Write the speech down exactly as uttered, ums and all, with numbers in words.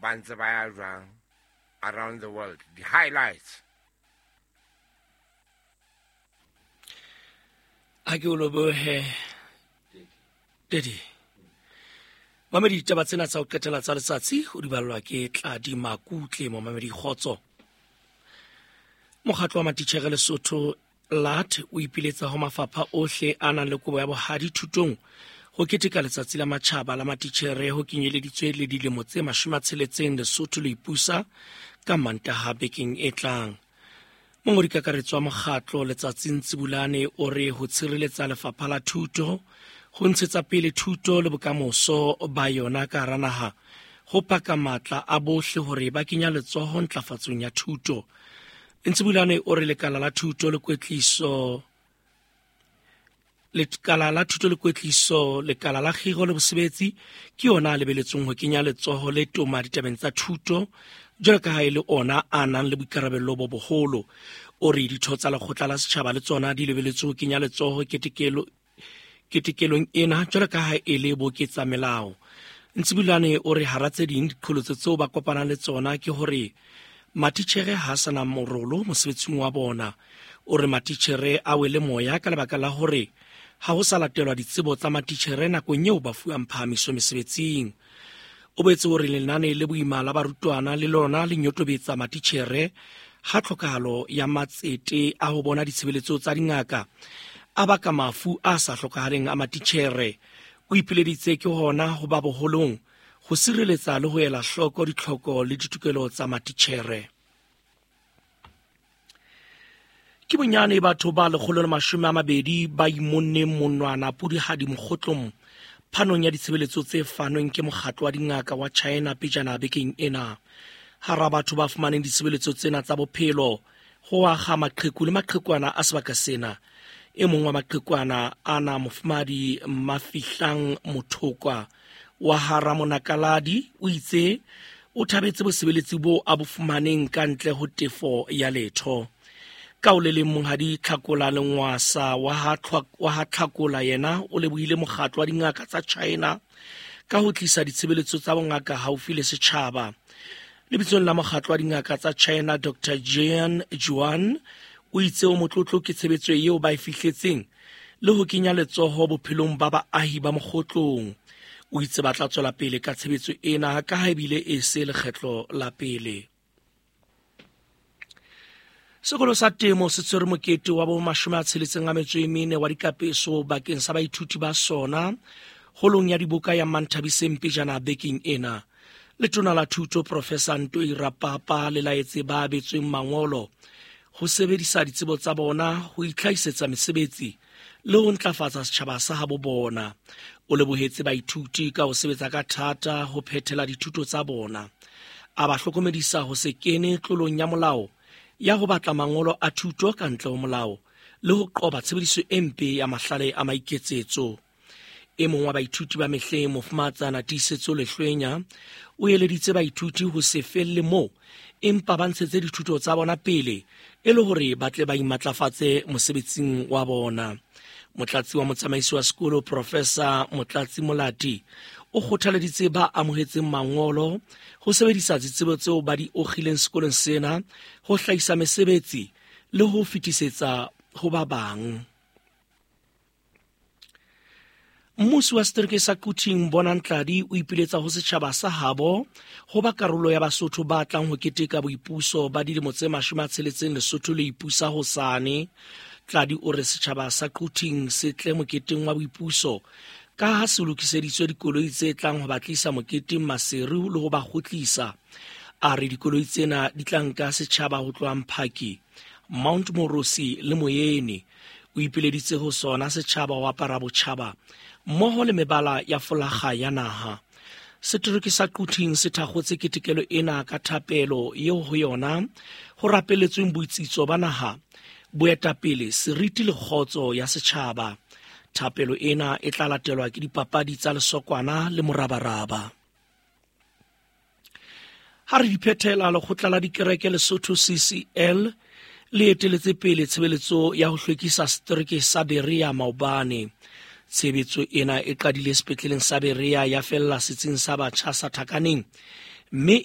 ba ntse ba ya jwang around the world, the highlights. a ke o lobohe Daddy. Mamedi taba tsena tsa o qetela tsa letsatsi o di ballwa ke Tladi Makutle mo Mamedi Khotso. Mokgatlo wa matitjhere Lesotho L A T o ipiletsa ho mafapha ohle a nang le kobo ya bohadi thutong ho keteka letsatsi la matjhaba la matitjhere ho kenyeleditswe le dilemo tse mashome a tsheletseng Lesotho le ipusa ka Mantaha bekeng e tlang. Mongodi kakaretso wa mokgatlo letsatsing Tsibulane o re ho tshireletsa lefapha la thuto ho ntshetsa pele thuto le bokamoso ba yona ka hara naha ho paka matla a bohle hore ba kenya letsoho ntlafatsong ya thuto. Ntsibulane o re lekala la thuto le kwetliso lekala la thuto le kwetliso lekala la kgiro le bosebetsi ke yona le beletsong ho kenya letsoho le toma ditabeng tsa thuto jwalo ka ha e le ona a nang le boikarabello bo boholo. O re ditho tsa lekgotla la setjhaba le tsona di lebeletswe ho kenya letsoho ketekelo ketekelong ena jwalo ka ha e le boketsa melao. Ntsibulane o re hara tse ding diqholotso tseo ba kopanang le tsona ke hore matitjhere ha sana morolo mosebetsing wa bona. O re matitjhere a wele moya ka lebaka la hore ha ho sa latelwa ditsebo tsa matitjhere nakong eo ba fuwang phahamiso mesebetsing. O boetse hore lenane le boima la barutwana le lona le nyotobetsa matitjhere ha tlhokahalo ya matsete a ho bona ditshebeletso tsa dingaka a baka mafu a sa hlokahaleng a matitjhere. O ipileditse ke hona ho ba boholong ho sireletsa le ho ela hloko ditlhoko le ditokelo tsa matitjhere. Ke bonyane batho ba lekgolo le mashome a mabedi ba imonne monwana pudihadi mokgotlong phanong ya ditshebeletso tse fanweng ke mokgatlo wa dingaka wa China pejana bekeng ena. Hara batho ba fumaneng ditshebeletso tsena tsa bophelo ho akga maqheku le maqhekwana a sebaka sena. E mong wa maqhekwana ana mofumadi Mafihlang Mothokwa wa hara Monakaladi o itse o thabetse bosebeletsi bo a bo fumaneng ka ntle ho tefo ya letho. Ka o le leng monghadi Tlhakola Lengwasa wa ha wa ha Tlhakola yena o lebohile mokgatlo wa dingaka tsa China ka ho tlisa ditshebeletso tsa bongaka haufi le setjhaba. Lebitsong la mokgatlo wa dingaka tsa China Doctor Jian Juan o itse o motlotlo ke tshebetso eo ba e fihletseng le ho kenya letsoho bophelong ba baahi ba mokgotlong. O itse ba tla tswela pele ka tshebetso ena ka ha ebile e se lekgetlo la pele. Sekolo sa temo se tshwere mokete wa bo mashome a tsheletseng a metso e mene wa dikapeso bakeng sa baithuti ba sona holong ya dibuka ya Manthabiseng pejana bekeng ena. Letona la thuto Professor Ntoi Rapapa le laetse ba abetsweng mangolo ho sebedisa ditsebo tsa bona ho itlhaisetsa mesebetsi le ho ntlafatsa setjhaba sa habo bona. O lebohetse baithuti ka ho sebetsa ka thata ho phethela dithuto tsa bona. A ba hlokomedisa ho se kene tlolong ya molao ya ho batla mangolo a thuto ka ntle ho molao le ho qoba tshebediso e mpe ya mahlale a maiketsetso. E mong wa baithuti ba mehleng Mofumatsana Tiisetso Lehlwenya o eleditse baithuti ho se felle moo empa ba ntshetse dithuto tsa bona pele e le hore ba tle ba imatlafatse mosebetsing wa bona. Motlatsi wa motsamaisi wa sekolo Professor Motlatsi Molati o kgothaleditse ba amohetseng mangolo ho sebedisa ditsebo tseo ba di ogileng sekolong sena ho hlahisa mesebetsi le ho fetisetsa ho ba bang. Mmuso wa setereke sa Kuting Bonang Tladi o ipiletsa ho setjhaba sa habo ho ba karolo ya Basotho ba tlang ho keteka boipuso ba dilemo tse mashome a tsheletseng Lesotho le ipusa hosane. Tladi o re setjhaba sa Kuting se tle moketeng wa boipuso ka ha se lokiseditswe dikoloi tse tlang ho batlisa moketeng Maseru le ho ba kgotlisa. A re dikoloi tsena di tla nka setjhaba ho tloha Mphaki, Mount Morosi le Moyeni. O ipileditse ho sona setjhaba wa apara botjhaba mmoho le mebala ya folaga ya naha. Setereke sa Kuting se thakgotse ketekelo ena ka thapelo eo ho yona ho rapeletsweng boitsitso ba naha, boetapele, seriti le kgotso ya setjhaba. Thapelo ena e tla latelwa ke dipapadi tsa lesokwana le morabaraba. Ha re diphethela lekgotla la dikereke Lesotho C C L le eteletse pele tshebeletso ya ho hlwekisa setereke sa Berea Maobane. Tshebetso ena e qadile sepetleleng sa Berea ya fella setsing sa batjha sa Thakaneng, mme